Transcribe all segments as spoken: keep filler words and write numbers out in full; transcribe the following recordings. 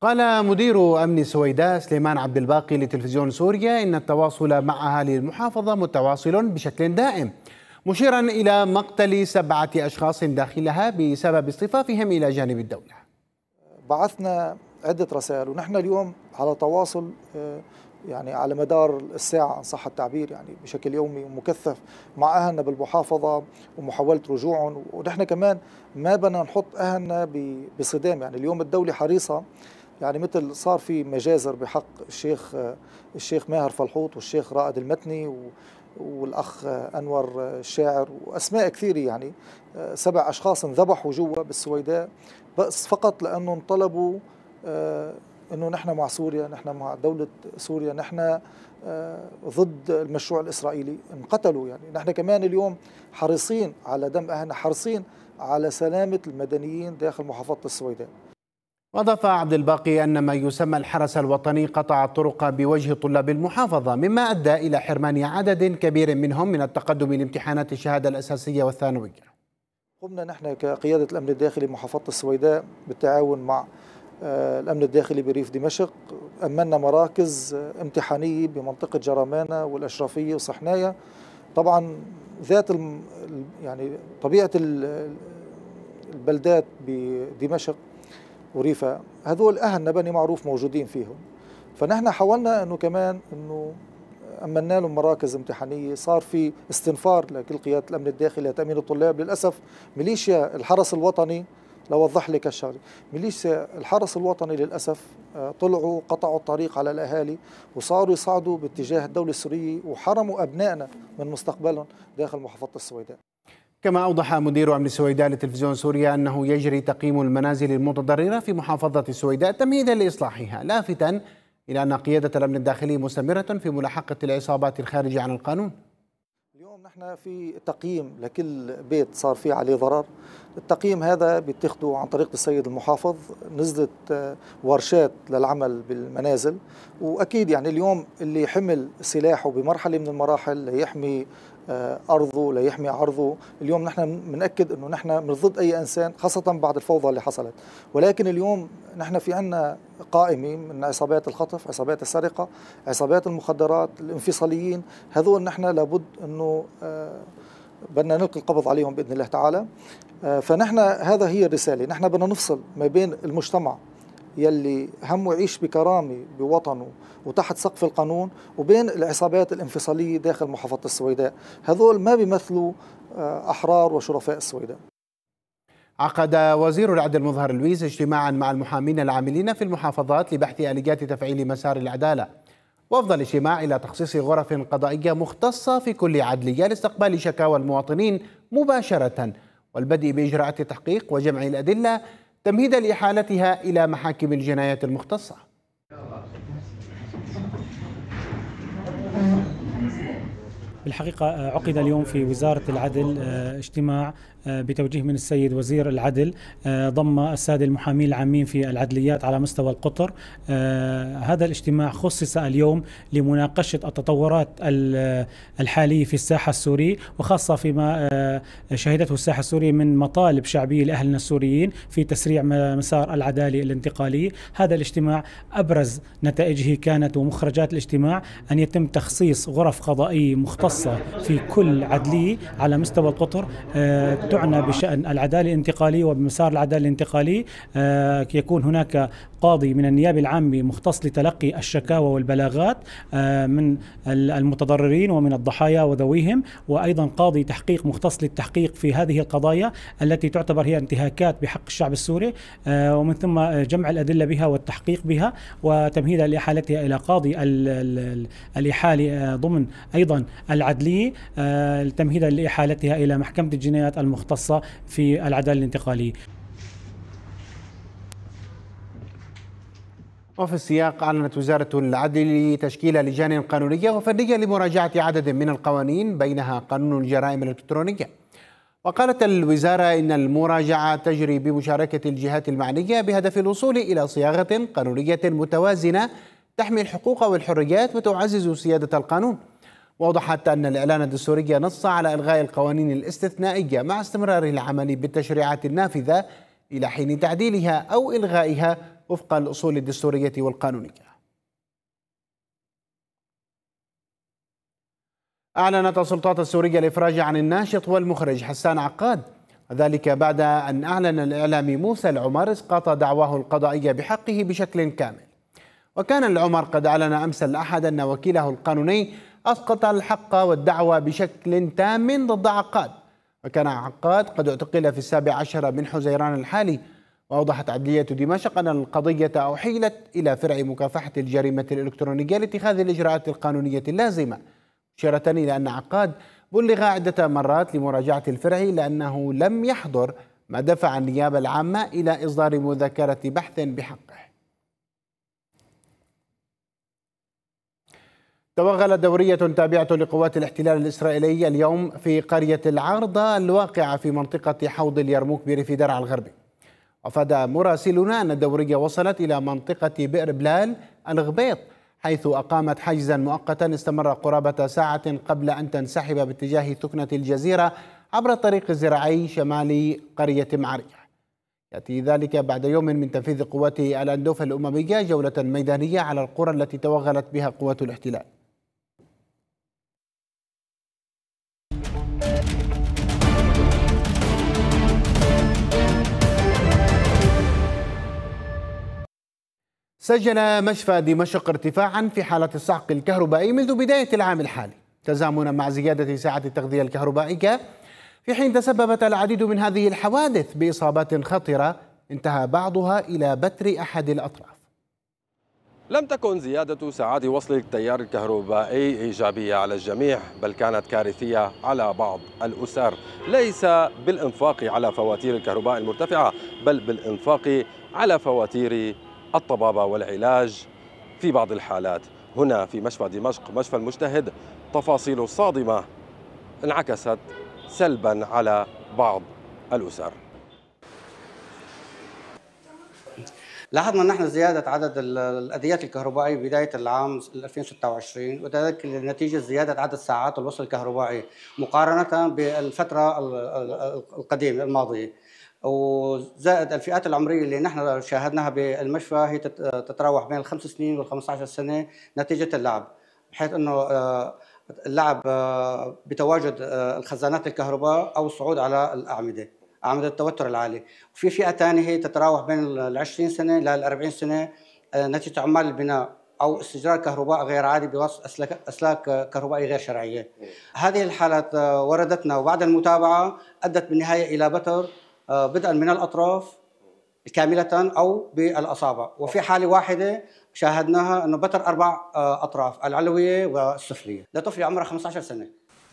قال مدير أمن سويداء سليمان عبد الباقي لتلفزيون سوريا إن التواصل مع أهالي المحافظة متواصل بشكل دائم، مشيرا إلى مقتل سبعة أشخاص داخلها بسبب اصطفافهم إلى جانب الدولة. بعثنا عدة رسائل ونحن اليوم على تواصل يعني على مدار الساعة إن صح التعبير، يعني بشكل يومي ومكثف مع أهلنا بالمحافظة ومحاولة رجوعهم، ونحن كمان ما بدنا نحط أهلنا بصدام. يعني اليوم الدولة حريصة، يعني مثل صار في مجازر بحق الشيخ الشيخ ماهر فلحوط والشيخ رائد المتني والأخ أنور الشاعر وأسماء كثيرة، يعني سبع أشخاص انذبحوا جوا بالسويداء بس فقط لأنهم طلبوا أنه نحن مع سوريا، نحن مع دولة سوريا، نحن ضد المشروع الإسرائيلي، انقتلوا. يعني نحن كمان اليوم حريصين على دم أهلنا، حريصين على سلامة المدنيين داخل محافظة السويداء. وأضاف عبد الباقي أن ما يسمى الحرس الوطني قطع الطرق بوجه طلاب المحافظة، مما أدى إلى حرمان عدد كبير منهم من التقدم لامتحانات الشهادة الأساسية والثانوية. قمنا نحن كقيادة الأمن الداخلي محافظة السويداء بالتعاون مع الأمن الداخلي بريف دمشق، أمنا مراكز امتحانية بمنطقة جرمانة والأشرفية وصحنايا. طبعا ذات يعني طبيعة البلدات بدمشق وريفا هذول أهلنا بني معروف موجودين فيهم، فنحن حاولنا أنه كمان أنه أمنا لهم مراكز امتحانية. صار في استنفار لكل قيادة الأمن الداخلي لتأمين الطلاب. للأسف ميليشيا الحرس الوطني، لوضح لك الشغله، ميليشيا الحرس الوطني للأسف طلعوا قطعوا الطريق على الأهالي وصاروا يصعدوا باتجاه الدولة السورية وحرموا أبنائنا من مستقبلهم داخل محافظة السويداء. كما أوضح مدير أمن السويداء لتلفزيون سوريا أنه يجري تقييم المنازل المتضررة في محافظة السويداء تمهيدا لإصلاحها، لافتا إلى أن قيادة الأمن الداخلي مستمرة في ملاحقة العصابات الخارجة عن القانون. اليوم نحن في تقييم لكل بيت صار فيه عليه ضرر. التقييم هذا بيتخذه عن طريق السيد المحافظ، نزلت ورشات للعمل بالمنازل، وأكيد يعني اليوم اللي حمل سلاحه بمرحلة من المراحل ليحمي أرضه ليحمي عرضه، اليوم نحن بنأكد أنه نحن من ضد أي إنسان خاصة بعد الفوضى اللي حصلت. ولكن اليوم نحن في عنا قائمة من عصابات الخطف، عصابات السرقة، عصابات المخدرات، الانفصاليين، هذول نحن لابد أنه بدنا نلقي القبض عليهم بإذن الله تعالى. فنحن هذا هي الرسالة، نحن بدنا نفصل ما بين المجتمع يلي همه يعيش بكرامة بوطنه وتحت سقف القانون وبين العصابات الانفصالية داخل محافظة السويداء. هذول ما بيمثلوا أحرار وشرفاء السويداء. عقد وزير العدل مظهر لويس اجتماعا مع المحامين العاملين في المحافظات لبحث آليات تفعيل مسار العدالة، وأفضى الاجتماع إلى تخصيص غرف قضائية مختصة في كل عدلية لاستقبال شكاوى المواطنين مباشرة والبدء بإجراءات التحقيق وجمع الأدلة تمهيدا لإحالتها إلى محاكم الجنايات المختصة. بالحقيقة عقد اليوم في وزارة العدل اجتماع بتوجيه من السيد وزير العدل ضم السادة المحامين العامين في العدليات على مستوى القطر. هذا الاجتماع خصص اليوم لمناقشة التطورات الحالية في الساحة السورية، وخاصة فيما شهدته الساحة السورية من مطالب شعبية لأهلنا السوريين في تسريع مسار العدالة الانتقالية. هذا الاجتماع أبرز نتائجه كانت ومخرجات الاجتماع أن يتم تخصيص غرف قضائية مختصة في كل عدلية على مستوى القطر تعنى بشأن العدالة الانتقالية وبمسار العدالة الانتقالية. يكون هناك قاضي من النيابة العامة مختص لتلقي الشكاوى والبلاغات من المتضررين ومن الضحايا وذويهم، وأيضا قاضي تحقيق مختص للتحقيق في هذه القضايا التي تعتبر هي انتهاكات بحق الشعب السوري، ومن ثم جمع الأدلة بها والتحقيق بها وتمهيدها لإحالتها إلى قاضي الإحالة ضمن أيضا العدلية تمهيدا لإحالتها إلى محكمة الجنايات المختصة في العدالة الانتقالية. وفي السياق أعلنت وزارة العدل تشكيل لجان قانونية وفنية لمراجعة عدد من القوانين بينها قانون الجرائم الإلكترونية. وقالت الوزارة إن المراجعة تجري بمشاركة الجهات المعنية بهدف الوصول إلى صياغة قانونية متوازنة تحمي الحقوق والحريات وتعزز سيادة القانون. وأوضحت أن الإعلان الدستوري نص على إلغاء القوانين الاستثنائية مع استمرار العمل بالتشريعات النافذة إلى حين تعديلها أو إلغائها وفق الأصول الدستورية والقانونية. أعلنت السلطات السورية الإفراج عن الناشط والمخرج حسان عقاد، وذلك بعد أن أعلن الإعلامي موسى العمر إسقاط دعواه القضائية بحقه بشكل كامل. وكان العمر قد أعلن أمس الأحد أن وكيله القانوني أسقط الحق والدعوى بشكل تام ضد عقاد، وكان عقاد قد اعتقل في السابع عشر من حزيران الحالي. وأوضحت عدلية دمشق أن القضية أحيلت إلى فرع مكافحة الجريمة الإلكترونية لاتخاذ الإجراءات القانونية اللازمة، مشيرة إلى أن عقاد بلغ عدة مرات لمراجعة الفرع لأنه لم يحضر، ما دفع النيابة العامة إلى إصدار مذكرة بحث بحقه. توغلت دورية تابعة لقوات الاحتلال الإسرائيلي اليوم في قرية العارضة الواقعة في منطقة حوض اليرموك بريف درعا الغربي. وأفاد مراسلنا أن الدورية وصلت إلى منطقة بئر بلال الغبيط، حيث أقامت حجزا مؤقتا استمر قرابة ساعة قبل أن تنسحب باتجاه ثكنة الجزيرة عبر الطريق الزراعي شمال قرية معرية. يأتي ذلك بعد يوم من تنفيذ قوات الأندوف الأممية جولة ميدانية على القرى التي توغلت بها قوات الاحتلال. سجل مشفى دمشق ارتفاعا في حالة الصعق الكهربائي منذ بداية العام الحالي، تزامنا مع زيادة ساعة التغذية الكهربائية، في حين تسببت العديد من هذه الحوادث بإصابات خطرة انتهى بعضها إلى بتر أحد الأطراف. لم تكن زيادة ساعات وصل التيار الكهربائي إيجابية على الجميع، بل كانت كارثية على بعض الأسر، ليس بالإنفاق على فواتير الكهرباء المرتفعة، بل بالإنفاق على فواتير الطبابة والعلاج في بعض الحالات. هنا في مشفى دمشق مشفى المجتهد تفاصيل صادمة انعكست سلبا على بعض الأسر. لاحظنا نحن زيادة عدد الأديات الكهربائية بداية العام ألفين وستة وعشرين، وذلك نتيجة زيادة عدد ساعات الوصل الكهربائي مقارنة بالفترة القديمة الماضية. وزائد الفئات العمرية اللي نحن شاهدناها بالمشفى هي تتراوح بين الخمس سنين والخمسة عشر سنة نتيجة اللعب، بحيث أنه اللعب بتواجد الخزانات الكهرباء أو الصعود على الأعمدة، أعمدة التوتر العالي. وفي فئة ثانية هي تتراوح بين العشرين سنة للأربعين سنة نتيجة عمال البناء أو استجرار كهرباء غير عادي بواسطة أسلاك, أسلاك كهربائية غير شرعية. هذه الحالات وردتنا وبعد المتابعة أدت بالنهاية إلى بتر بدءا من الأطراف كاملة أو بالأصابع، وفي حالة واحدة شاهدناها أنه بتر أربع أطراف العلوية والسفلية لطفل عمره خمسة عشر سنة.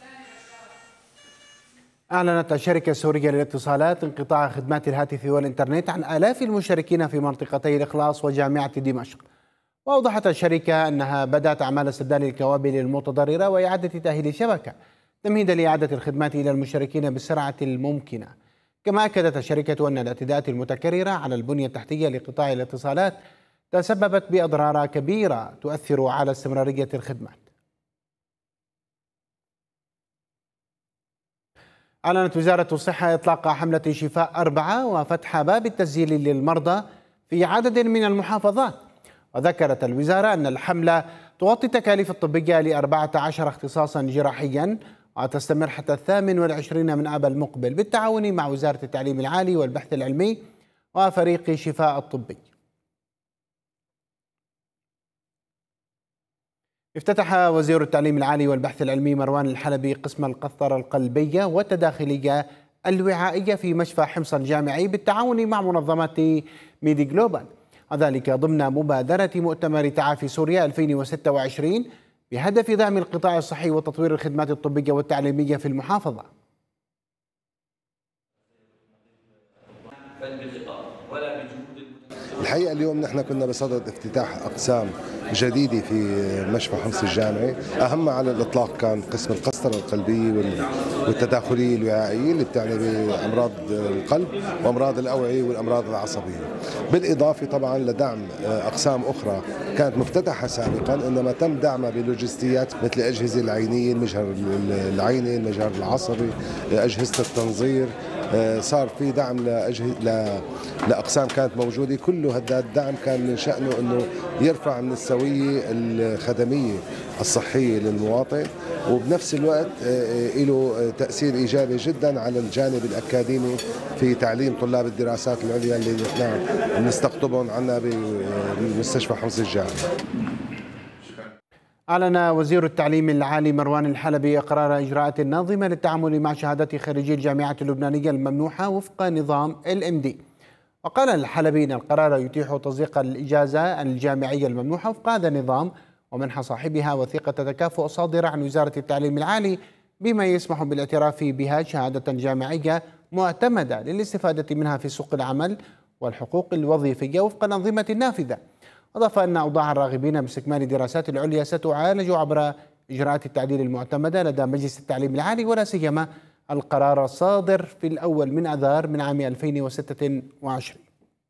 أعلنت الشركة السورية للاتصالات انقطاع خدمات الهاتف والإنترنت عن آلاف المشتركين في منطقتي الإخلاص وجامعة دمشق. وأوضحت الشركة أنها بدأت أعمال استبدال الكوابل المتضررة وإعادة تأهيل الشبكة تمهيدا لإعادة الخدمات إلى المشتركين بالسرعة الممكنة. كما أكدت الشركة أن الاعتداءات المتكررة على البنية التحتية لقطاع الاتصالات تسببت بأضرار كبيرة تؤثر على استمرارية الخدمات. أعلنت وزارة الصحة إطلاق حملة شفاء أربعة وفتح باب التسجيل للمرضى في عدد من المحافظات. وذكرت الوزارة أن الحملة تغطي التكاليف الطبية لأربعة عشر اختصاصا جراحيا، وتستمر حتى الثامن والعشرين من آب المقبل بالتعاون مع وزارة التعليم العالي والبحث العلمي وفريق شفاء الطبي. افتتح وزير التعليم العالي والبحث العلمي مروان الحلبي قسم القسطرة القلبية والتداخلية الوعائية في مشفى حمص الجامعي بالتعاون مع منظمة ميدي جلوبال، وذلك ضمن مبادرة مؤتمر تعافي سوريا ألفين وستة وعشرين بهدف دعم القطاع الصحي وتطوير الخدمات الطبية والتعليمية في المحافظة. الحقيقة اليوم نحن كنا بصدد افتتاح أقسام جديدة في مشفى حمص الجامعي، أهم على الإطلاق كان قسم القسطرة القلبية والتداخلية الوعائية اللي بتعني بأمراض القلب وأمراض الأوعية والأمراض العصبية، بالإضافة طبعا لدعم أقسام أخرى كانت مفتتحة سابقا إنما تم دعمها بلوجستيات مثل الأجهزة العينية، المجهر العيني، المجهر العصبي، أجهزة التنظير، صار في دعم لأجهزة لأقسام كانت موجودة. كل هذا الدعم كان من شأنه أنه يرفع من السوية الخدمية الصحية للمواطن، وبنفس الوقت له تأثير إيجابي جدا على الجانب الأكاديمي في تعليم طلاب الدراسات العليا اللي نحن بنستقطبهم عنا بمستشفى حمص الجامعي. أعلن وزير التعليم العالي مروان الحلبي إقرار إجراءات ناظمة للتعامل مع شهادات خريجي الجامعات اللبنانية الممنوحة وفق نظام ال إم دي. وقال الحلبي إن القرار يتيح تصديق الإجازة الجامعية الممنوحة وفق هذا النظام ومنح صاحبها وثيقة تكافؤ صادرة عن وزارة التعليم العالي بما يسمح بالاعتراف بها شهادة جامعية معتمدة للاستفادة منها في سوق العمل والحقوق الوظيفية وفق الأنظمة النافذة. أضاف أن أوضاع الراغبين باستكمال الدراسات العليا ستعالج عبر إجراءات التعديل المعتمدة لدى مجلس التعليم العالي، ولا سيما القرار الصادر في الأول من آذار من عام ألفين وستة وعشرين.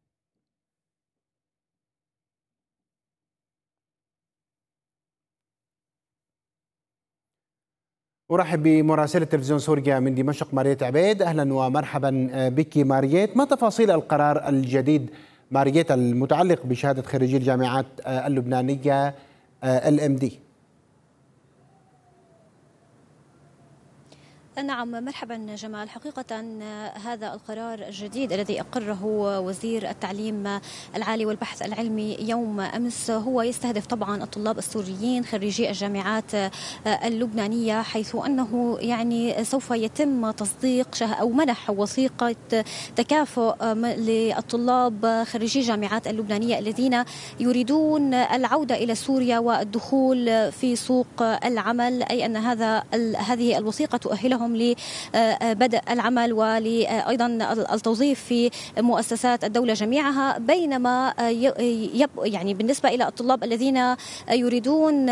أرحب بمراسلة تلفزيون سوريا من دمشق ماريت عبيد. أهلا ومرحبا بك ماريت. ما تفاصيل القرار الجديد ماريت المتعلق بشهادة خريجي الجامعات اللبنانية ال إم دي؟ نعم مرحبا جمال. حقيقة هذا القرار الجديد الذي أقره وزير التعليم العالي والبحث العلمي يوم أمس هو يستهدف طبعا الطلاب السوريين خريجي الجامعات اللبنانية، حيث أنه يعني سوف يتم تصديق أو منح وثيقة تكافؤ للطلاب خريجي الجامعات اللبنانية الذين يريدون العودة إلى سوريا والدخول في سوق العمل، أي أن هذا هذه الوثيقة تؤهلهم لبدء العمل وأيضا التوظيف في مؤسسات الدولة جميعها. بينما يعني بالنسبة إلى الطلاب الذين يريدون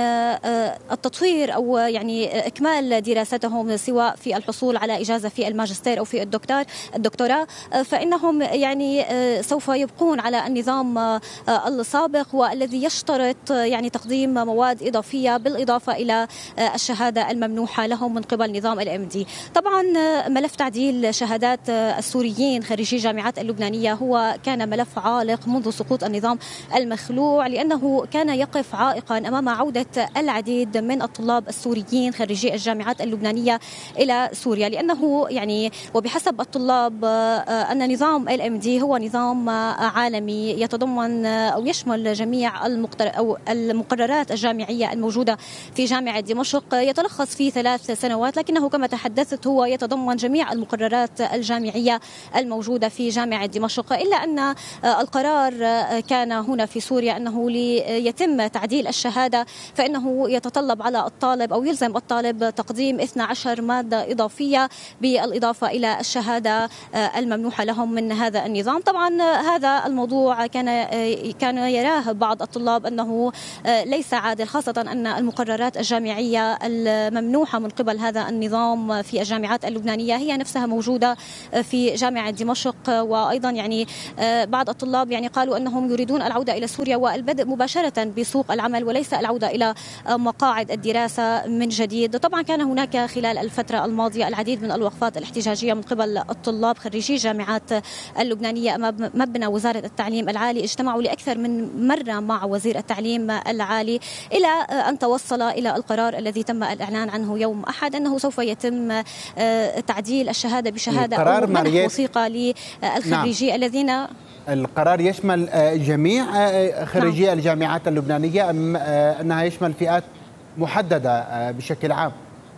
التطوير أو يعني إكمال دراستهم سواء في الحصول على إجازة في الماجستير أو في الدكتور الدكتوراه، فإنهم يعني سوف يبقون على النظام السابق والذي يشترط يعني تقديم مواد إضافية بالإضافة إلى الشهادة الممنوحة لهم من قبل نظام ال إم دي. طبعا ملف تعديل شهادات السوريين خريجي الجامعات اللبنانية هو كان ملف عالق منذ سقوط النظام المخلوع، لأنه كان يقف عائقا أمام عودة العديد من الطلاب السوريين خريجي الجامعات اللبنانية إلى سوريا، لأنه يعني وبحسب الطلاب أن نظام ال إم دي هو نظام عالمي يتضمن أو يشمل جميع أو المقررات الجامعية الموجودة في جامعة دمشق، يتلخص في ثلاث سنوات، لكنه كما تحدثت هو يتضمن جميع المقررات الجامعية الموجودة في جامعة دمشق، إلا أن القرار كان هنا في سوريا أنه ليتم تعديل الشهادة فإنه يتطلب على الطالب أو يلزم الطالب تقديم اثنتي عشرة مادة إضافية بالإضافة إلى الشهادة الممنوحة لهم من هذا النظام. طبعا هذا الموضوع كان كان يراه بعض الطلاب أنه ليس عادل، خاصة أن المقررات الجامعية الممنوحة من قبل هذا النظام في الجامعات اللبنانية هي نفسها موجودة في جامعة دمشق. وأيضا يعني بعض الطلاب يعني قالوا أنهم يريدون العودة إلى سوريا والبدء مباشرة بسوق العمل وليس العودة إلى مقاعد الدراسة من جديد. طبعا كان هناك خلال الفترة الماضية العديد من الوقفات الاحتجاجية من قبل الطلاب خريجي الجامعات اللبنانية أمام مبنى وزارة التعليم العالي، اجتمعوا لأكثر من مرة مع وزير التعليم العالي إلى أن توصل إلى القرار الذي تم الإعلان عنه يوم أحد أنه سوف يتم تعديل الشهادة بشهادة أو منح وثيقة للخريجي. نعم. الذين القرار يشمل جميع خريجي نعم. الجامعات اللبنانية أم أنها يشمل فئات محددة بشكل عام؟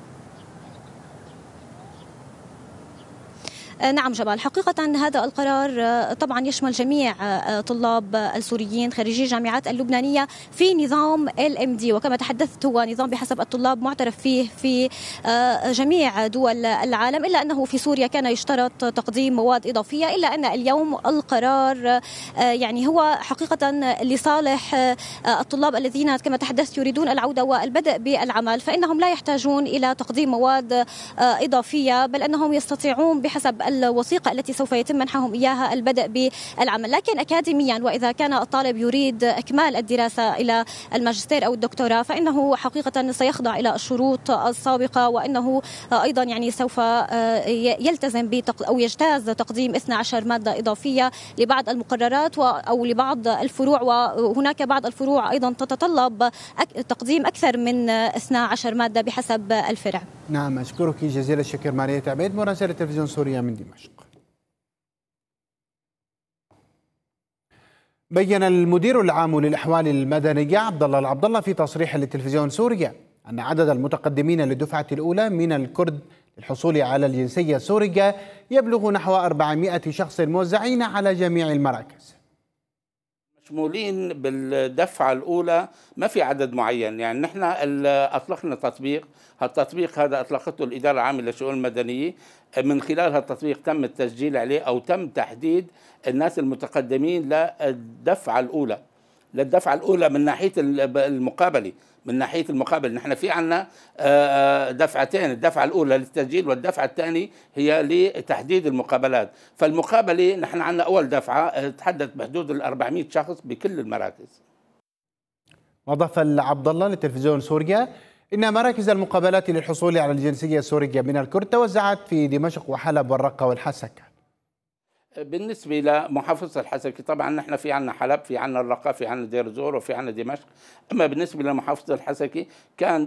نعم جمال، حقيقة هذا القرار طبعا يشمل جميع طلاب السوريين خريجي الجامعات اللبنانية في نظام ال إم دي، وكما تحدثت هو نظام بحسب الطلاب معترف فيه في جميع دول العالم، إلا أنه في سوريا كان يشترط تقديم مواد إضافية، إلا أن اليوم القرار يعني هو حقيقة لصالح الطلاب الذين كما تحدثت يريدون العودة والبدء بالعمل، فإنهم لا يحتاجون إلى تقديم مواد إضافية، بل أنهم يستطيعون بحسب الوثيقة التي سوف يتم منحهم إياها البدء بالعمل. لكن أكاديميا وإذا كان الطالب يريد إكمال الدراسة إلى الماجستير أو الدكتوراه فإنه حقيقة سيخضع إلى الشروط السابقة، وأنه أيضا يعني سوف يلتزم أو يجتاز تقديم اثنتي عشرة مادة إضافية لبعض المقررات أو لبعض الفروع، وهناك بعض الفروع أيضا تتطلب تقديم أكثر من اثنتي عشرة مادة بحسب الفرع. نعم، أشكرك جزيل الشكر ماريا عبيد مراسلة تلفزيون سوريا من دمشق. بين المدير العام للأحوال المدنية عبد الله العبد الله في تصريح لتلفزيون سوريا أن عدد المتقدمين للدفعة الأولى من الكرد للحصول على الجنسية السورية يبلغ نحو أربعمائة شخص موزعين على جميع المراكز. مشمولين بالدفعة الأولى، ما في عدد معين، يعني نحن أطلقنا تطبيق، هالتطبيق هذا أطلقته الإدارة العامة للشؤون المدنية، من خلال هالتطبيق تم التسجيل عليه أو تم تحديد الناس المتقدمين للدفعة الأولى للدفعة الأولى من ناحية المقابلة من ناحية المقابل نحن في عنا دفعتين، الدفعة الأولى للتسجيل والدفعة الثانية هي لتحديد المقابلات. فالمقابلة نحن عنا أول دفعة تحدث بحدود الأربعمائة شخص بكل المراكز. وأضاف العبد الله لتلفزيون سوريا إن مراكز المقابلات للحصول على الجنسية السورية من الكرد توزعت في دمشق وحلب والرقة والحسكة. بالنسبة لمحافظة الحسكة طبعا نحن في عنا حلب، في عنا الرقة، في عنا دير زور، وفي عنا دمشق. أما بالنسبة لمحافظة الحسكة كان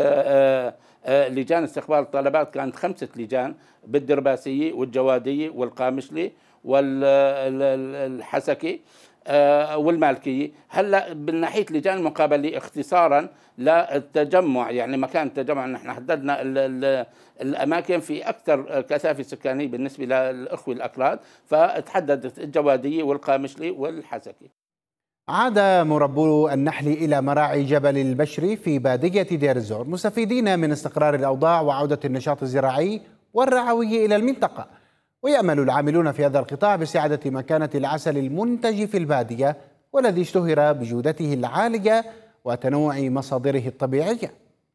لجان استقبال الطلبات كانت خمسة لجان بالدرباسية والجوادية والقامشلي والحسكة والمالكية. هلا من ناحية لجان المقابلة اختصارا للتجمع، يعني مكان التجمع نحن حددنا ال ال الأماكن في أكثر كثافة سكانية بالنسبة للأخوة الأكراد، فتحددت الجوادية والقامشلي والحسكة. عاد مربو النحل إلى مراعي جبل البشري في بادية دير الزور مستفيدين من استقرار الأوضاع وعودة النشاط الزراعي والرعوي إلى المنطقة، ويأمل العاملون في هذا القطاع باستعادة مكانة العسل المنتج في البادية والذي اشتهر بجودته العالية وتنوع مصادره الطبيعية.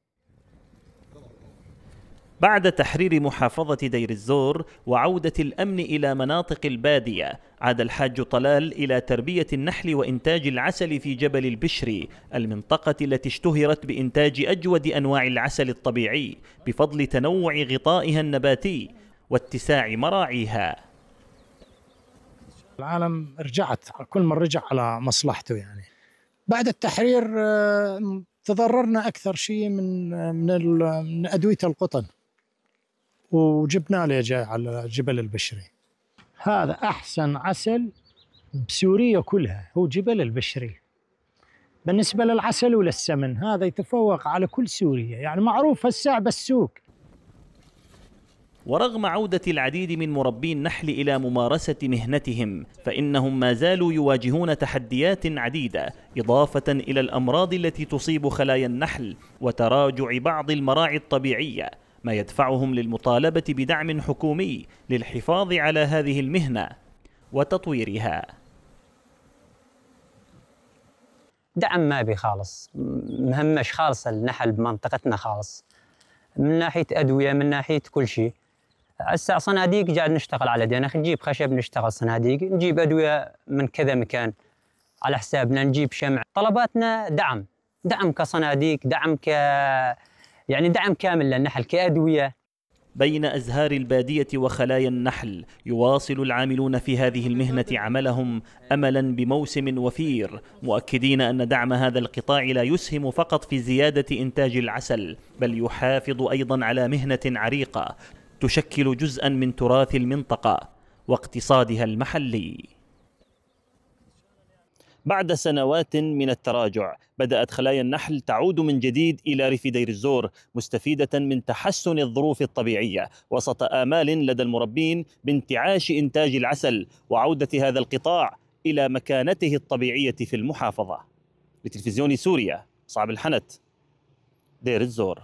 بعد تحرير محافظة دير الزور وعودة الأمن إلى مناطق البادية، عاد الحاج طلال إلى تربية النحل وإنتاج العسل في جبل البشري، المنطقة التي اشتهرت بإنتاج أجود أنواع العسل الطبيعي بفضل تنوع غطائها النباتي واتساع مراعيها. العالم رجعت، كل من رجع على مصلحته. يعني بعد التحرير تضررنا أكثر شيء من من من أدوية القطن، وجبنا له جاي على جبل البشري. هذا أحسن عسل بسوريا كلها، هو جبل البشري. بالنسبة للعسل وللسمن هذا يتفوق على كل سوريا، يعني معروف هسه بالسوق. ورغم عودة العديد من مربي النحل إلى ممارسة مهنتهم، فإنهم ما زالوا يواجهون تحديات عديدة، إضافة إلى الأمراض التي تصيب خلايا النحل وتراجع بعض المراعي الطبيعية، ما يدفعهم للمطالبة بدعم حكومي للحفاظ على هذه المهنة وتطويرها. دعم ما بي خالص، مهمش خالص النحل بمنطقتنا خالص، من ناحية أدوية، من ناحية كل شيء. هسه صناديق قاعد نشتغل على دينا، نجيب خشب نشتغل صناديق، نجيب أدوية من كذا مكان على حسابنا، نجيب شمع. طلباتنا دعم، دعم كصناديق، دعم ك يعني دعم كامل للنحل كأدوية. بين أزهار البادية وخلايا النحل يواصل العاملون في هذه المهنة عملهم أملا بموسم وفير، مؤكدين أن دعم هذا القطاع لا يسهم فقط في زيادة إنتاج العسل، بل يحافظ أيضا على مهنة عريقة تشكل جزءا من تراث المنطقة واقتصادها المحلي. بعد سنوات من التراجع بدأت خلايا النحل تعود من جديد إلى ريف دير الزور، مستفيدة من تحسن الظروف الطبيعية وسط آمال لدى المربين بانتعاش إنتاج العسل وعودة هذا القطاع إلى مكانته الطبيعية في المحافظة. لتلفزيون سوريا، صعب الحنت، دير الزور.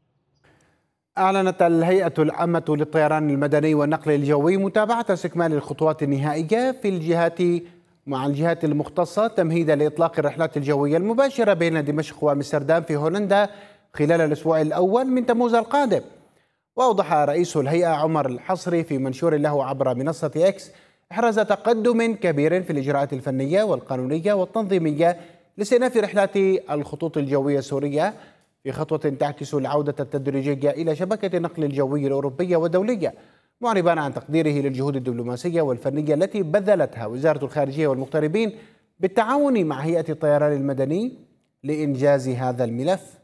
أعلنت الهيئة العامة للطيران المدني والنقل الجوي متابعة استكمال الخطوات النهائية في الجهات مع الجهات المختصة تمهيدا لإطلاق الرحلات الجوية المباشرة بين دمشق وأمستردام في هولندا خلال الأسبوع الأول من تموز القادم. وأوضح رئيس الهيئة عمر الحصري في منشور له عبر منصة إكس إحراز تقدم كبير في الإجراءات الفنية والقانونية والتنظيمية لاستئناف رحلات الخطوط الجوية السورية في خطوة تعكس العودة التدريجية إلى شبكة النقل الجوي الأوروبية والدولية، معربا عن تقديره للجهود الدبلوماسية والفنية التي بذلتها وزارة الخارجية والمغتربين بالتعاون مع هيئة الطيران المدني لإنجاز هذا الملف.